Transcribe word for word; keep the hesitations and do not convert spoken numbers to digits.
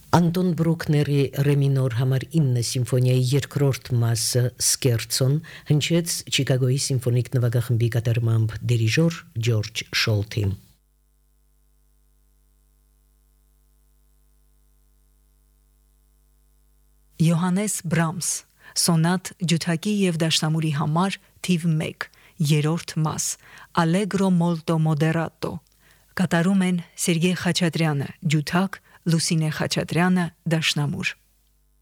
Անտոն Բրուկների ռե մինոր համար ինը սիմֆոնիայի երկրորդ մասը Սկերցոն հնչեց Չիկագոյի սիմֆոնիկ նվագախմբի կատարմամբ դիրիժոր Ջորջ Շոլթին։ Յոհանես Բրամս Սոնատ ջութակի եւ դաշնամուրի համար թիվ մեկ երրորդ մաս Allegro molto moderato կատարում են Սերգեյ Խաչատրյանը ջութակ, Լուսինե Խաչատրյանը դաշնամուր։